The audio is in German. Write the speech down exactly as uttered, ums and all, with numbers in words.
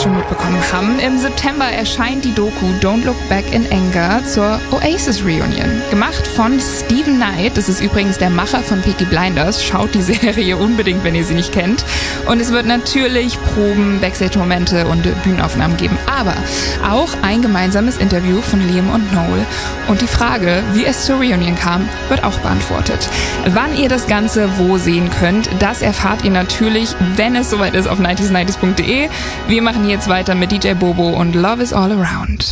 schon mitbekommen haben. Im September erscheint die Doku Don't Look Back in Anger zur Oasis Reunion. Gemacht von Steven Knight, das ist übrigens der Macher von Peaky Blinders. Schaut die Serie unbedingt, wenn ihr sie nicht kennt. Und es wird natürlich Proben, Backstage-Momente und Bühnenaufnahmen geben. Aber auch ein gemeinsames Interview von Liam und Noel. Und die Frage, wie es zur Reunion kam, wird auch beantwortet. Wann ihr das Ganze wo sehen könnt, das erfahrt ihr natürlich, wenn es soweit ist, auf nineties nineties punkt de. Wir machen jetzt weiter mit D J Bobo und Love is All Around.